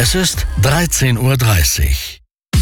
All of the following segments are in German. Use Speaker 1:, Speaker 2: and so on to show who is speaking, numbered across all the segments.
Speaker 1: Es ist 13:30 Uhr.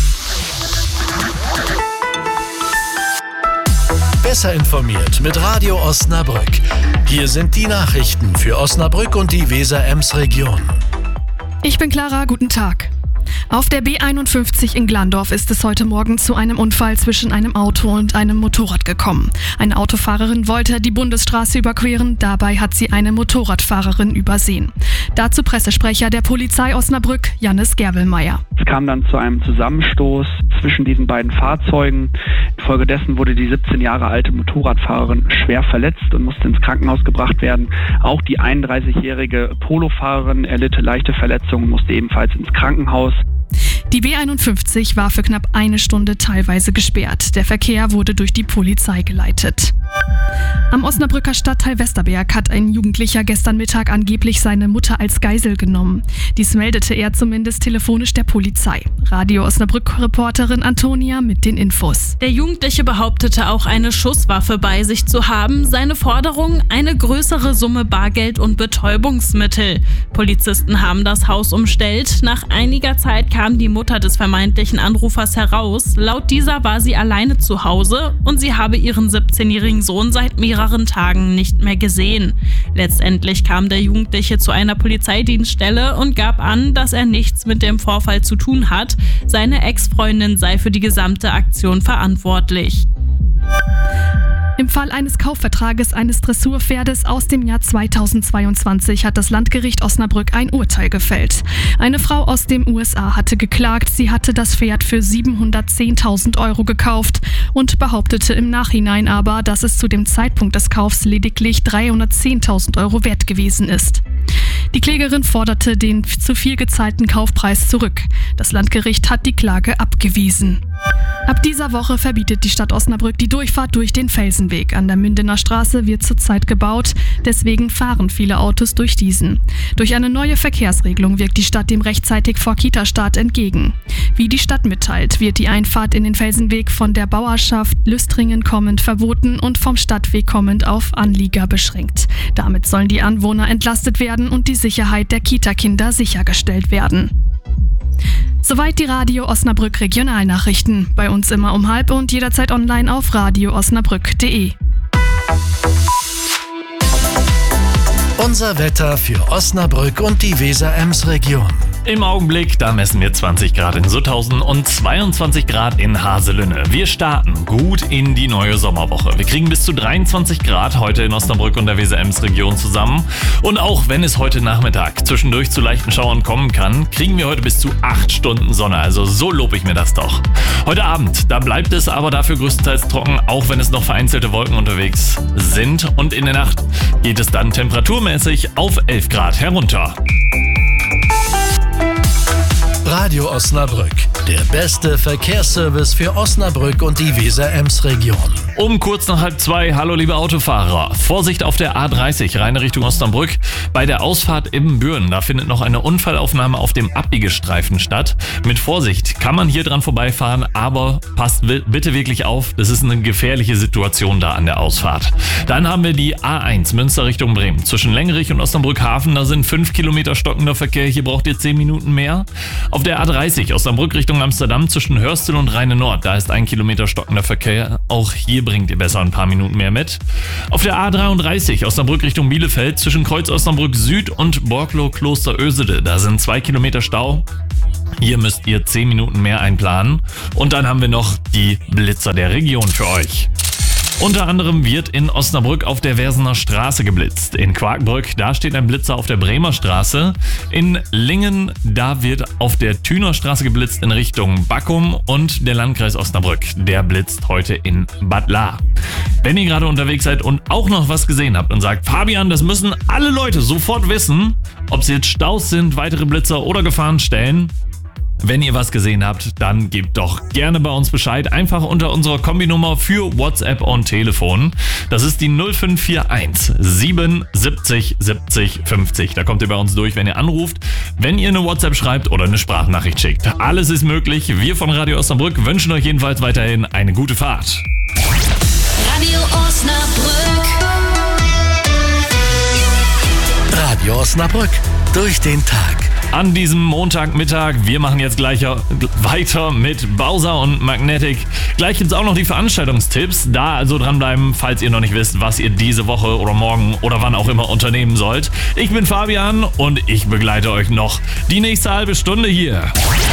Speaker 1: Besser informiert mit Radio Osnabrück. Hier sind die Nachrichten für Osnabrück und die Weser-Ems-Region.
Speaker 2: Ich bin Clara, guten Tag. Auf der B51 in Glandorf ist es heute Morgen zu einem Unfall zwischen einem Auto und einem Motorrad gekommen. Eine Autofahrerin wollte die Bundesstraße überqueren, dabei hat sie eine Motorradfahrerin übersehen. Dazu Pressesprecher der Polizei Osnabrück, Jannis Gerbelmeier.
Speaker 3: Es kam dann zu einem Zusammenstoß zwischen diesen beiden Fahrzeugen. Infolgedessen wurde die 17 Jahre alte Motorradfahrerin schwer verletzt und musste ins Krankenhaus gebracht werden. Auch die 31-jährige Polofahrerin erlitt leichte Verletzungen und musste ebenfalls ins Krankenhaus.
Speaker 2: Die B51 war für knapp eine Stunde teilweise gesperrt. Der Verkehr wurde durch die Polizei geleitet. Am Osnabrücker Stadtteil Westerberg hat ein Jugendlicher gestern Mittag angeblich seine Mutter als Geisel genommen. Dies meldete er zumindest telefonisch der Polizei. Radio Osnabrück-Reporterin Antonia mit den Infos.
Speaker 4: Der Jugendliche behauptete auch, eine Schusswaffe bei sich zu haben. Seine Forderung: eine größere Summe Bargeld und Betäubungsmittel. Polizisten haben das Haus umstellt. Nach einiger Zeit kam die Mutter des vermeintlichen Anrufers heraus. Laut dieser war sie alleine zu Hause und sie habe ihren 17-jährigen Sohn seit mehreren Tagen nicht mehr gesehen. Letztendlich kam der Jugendliche zu einer Polizeidienststelle und gab an, dass er nichts mit dem Vorfall zu tun hat. Seine Ex-Freundin sei für die gesamte Aktion verantwortlich. Im Fall eines Kaufvertrages eines Dressurpferdes aus dem Jahr 2022 hat das Landgericht Osnabrück ein Urteil gefällt. Eine Frau aus den USA hatte geklagt, sie hatte das Pferd für 710.000 € gekauft und behauptete im Nachhinein aber, dass es zu dem Zeitpunkt des Kaufs lediglich 310.000 € wert gewesen ist. Die Klägerin forderte den zu viel gezahlten Kaufpreis zurück. Das Landgericht hat die Klage abgewiesen. Ab dieser Woche verbietet die Stadt Osnabrück die Durchfahrt durch den Felsenweg. An der Mündener Straße wird zurzeit gebaut, deswegen fahren viele Autos durch diesen. Durch eine neue Verkehrsregelung wirkt die Stadt dem rechtzeitig vor Kita-Start entgegen. Wie die Stadt mitteilt, wird die Einfahrt in den Felsenweg von der Bauerschaft Lüstringen kommend verboten und vom Stadtweg kommend auf Anlieger beschränkt. Damit sollen die Anwohner entlastet werden und die Sicherheit der Kita-Kinder sichergestellt werden. Soweit die Radio Osnabrück Regionalnachrichten. Bei uns immer um 12:30 und jederzeit online auf radioosnabrück.de.
Speaker 1: Unser Wetter für Osnabrück und die Weser-Ems-Region.
Speaker 5: Im Augenblick, da messen wir 20 Grad in Sutthausen und 22 Grad in Haselünne. Wir starten gut in die neue Sommerwoche. Wir kriegen bis zu 23 Grad heute in Osnabrück und der Weser-Ems-Region zusammen. Und auch wenn es heute Nachmittag zwischendurch zu leichten Schauern kommen kann, kriegen wir heute bis zu 8 Stunden Sonne. Also so lobe ich mir das doch. Heute Abend, da bleibt es aber dafür größtenteils trocken, auch wenn es noch vereinzelte Wolken unterwegs sind. Und in der Nacht geht es dann temperaturmäßig auf 11 Grad herunter.
Speaker 1: Radio Osnabrück, der beste Verkehrsservice für Osnabrück und die Weser-Ems-Region.
Speaker 5: Um kurz nach 1:30, hallo liebe Autofahrer. Vorsicht auf der A30, rein Richtung Osnabrück. Bei der Ausfahrt Ibbenbüren, da findet noch eine Unfallaufnahme auf dem Abbiegestreifen statt. Mit Vorsicht kann man hier dran vorbeifahren, aber passt bitte wirklich auf, das ist eine gefährliche Situation da an der Ausfahrt. Dann haben wir die A1 Münster Richtung Bremen. Zwischen Lengerich und Osnabrück Hafen, da sind 5 Kilometer stockender Verkehr, hier braucht ihr 10 Minuten mehr. Auf der A30 Osnabrück Richtung Amsterdam zwischen Hörstel und Rheine Nord, da ist 1 Kilometer stockender Verkehr. Auch hier bringt ihr besser ein paar Minuten mehr mit. Auf der A33 Osnabrück Richtung Bielefeld zwischen Kreuz Osnabrück Süd und Borklow Kloster Ösede, da sind 2 Kilometer Stau. Hier müsst ihr 10 Minuten mehr einplanen. Und dann haben wir noch die Blitzer der Region für euch. Unter anderem wird in Osnabrück auf der Versener Straße geblitzt. In Quakenbrück, da steht ein Blitzer auf der Bremer Straße. In Lingen, da wird auf der Thüner Straße geblitzt in Richtung Backum. Und der Landkreis Osnabrück, der blitzt heute in Bad Lahr. Wenn ihr gerade unterwegs seid und auch noch was gesehen habt und sagt, Fabian, das müssen alle Leute sofort wissen, ob es jetzt Staus sind, weitere Blitzer oder Gefahrenstellen. Wenn ihr was gesehen habt, dann gebt doch gerne bei uns Bescheid. Einfach unter unserer Kombinummer für WhatsApp und Telefon. Das ist die 0541 77 70 50. Da kommt ihr bei uns durch, wenn ihr anruft, wenn ihr eine WhatsApp schreibt oder eine Sprachnachricht schickt. Alles ist möglich. Wir von Radio Osnabrück wünschen euch jedenfalls weiterhin eine gute Fahrt.
Speaker 6: Radio Osnabrück.
Speaker 1: Radio Osnabrück. Durch den Tag.
Speaker 5: an diesem Montagmittag. Wir machen jetzt gleich weiter mit Bowser und Magnetic. Gleich gibt es auch noch die Veranstaltungstipps. Da also dranbleiben, falls ihr noch nicht wisst, was ihr diese Woche oder morgen oder wann auch immer unternehmen sollt. Ich bin Fabian und ich begleite euch noch die nächste halbe Stunde hier.